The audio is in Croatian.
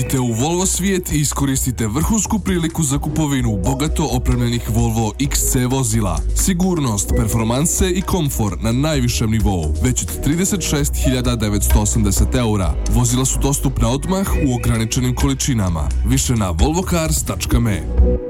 Uđite u Volvo svijet i iskoristite vrhunsku priliku za kupovinu bogato opremljenih Volvo XC vozila. Sigurnost, performanse i komfor na najvišem nivou. Već od 36.980 eura. Vozila su dostupna odmah u ograničenim količinama. Više na volvocars.me.